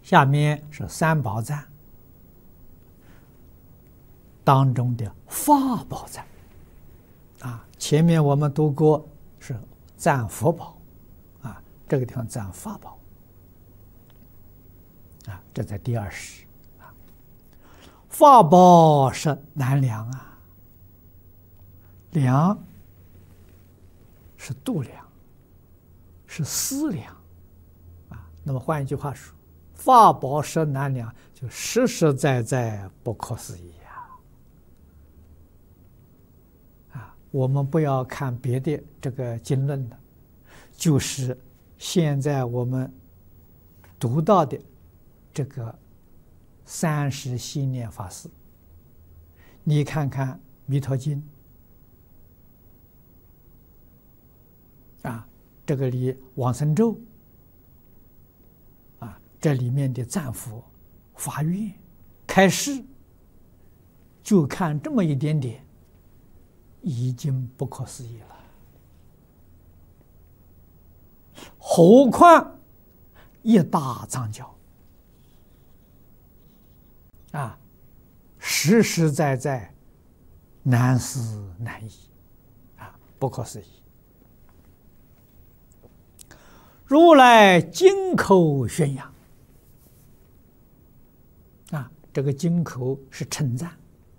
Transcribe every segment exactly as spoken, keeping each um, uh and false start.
下面是三宝赞当中的法宝赞啊。前面我们读过是赞佛宝啊，这个地方赞法宝啊，这在第二十啊。法宝是难量啊，量是度量，是思量啊。那么换一句话说，法宝实难量，就实实在在不可思议啊！啊，我们不要看别的这个经论的，就是现在我们读到的这个三十系念法师，你看看《弥陀经》啊，这个里往生咒。这里面的赞佛、发愿、开示，就看这么一点点，已经不可思议了。何况一大藏教啊，实实在在难思难议啊，不可思议。如来金口宣扬。啊，这个金口是称赞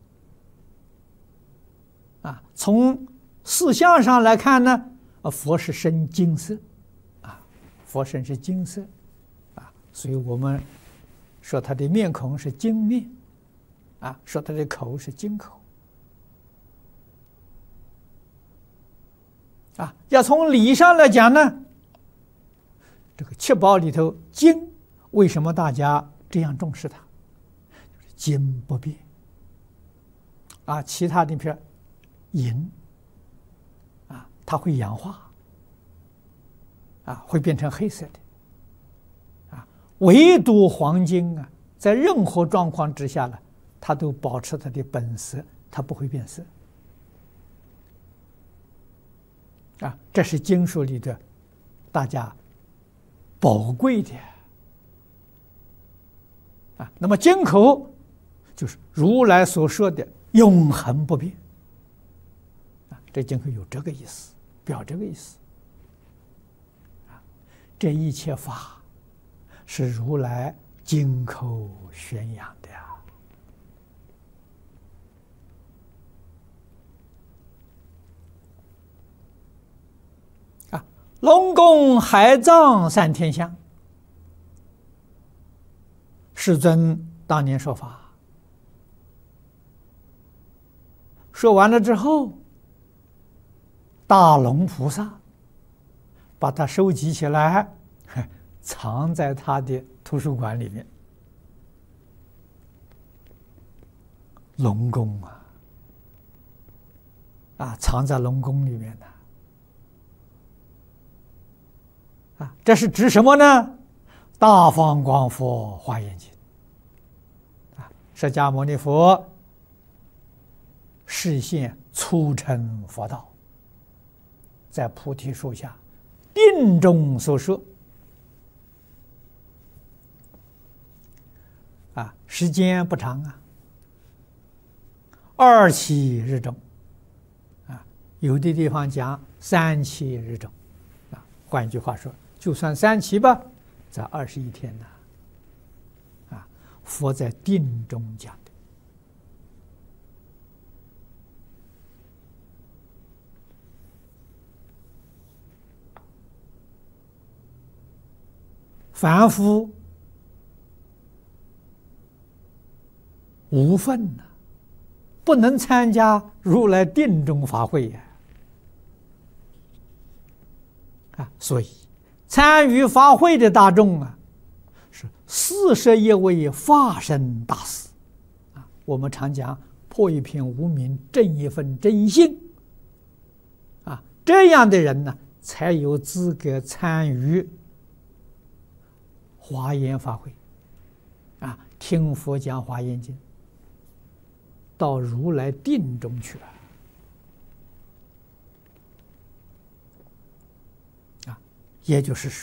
啊。从四相上来看呢，啊，佛是身金色啊，佛身是金色啊，所以我们说他的面孔是金面啊，说他的口是金口啊。要从理上来讲呢，这个七宝里头金，为什么大家这样重视它？金不变啊，其他的比如银啊，它会氧化啊，会变成黑色的啊。唯独黄金啊，在任何状况之下呢，它都保持它的本色，它不会变色啊。这是经书里的大家宝贵的啊。那么金口就是如来所说的永恒不变啊，这经口有这个意思，表这个意思啊。这一切法是如来金口宣扬的呀啊。龙宫海藏三天香，世尊当年说法。说完了之后，大龙菩萨把它收集起来，藏在他的图书馆里面。龙宫啊，啊，藏在龙宫里面的啊，这是指什么呢？大放光佛华严经啊，释迦牟尼佛示现初成佛道，在菩提树下定中所说啊，时间不长啊，二七日中啊，有的地方讲三七日中啊。换一句话说，就算三七吧，在二十一天呢啊，佛在定中讲的。凡夫无分呐、啊，不能参加如来定中法会呀！啊，所以参与法会的大众啊，是四十一位法身大士啊。我们常讲破一片无明，正一份真心啊，这样的人呢，才有资格参与华严法会啊，听佛讲华严经，到如来定中去了啊。也就是说，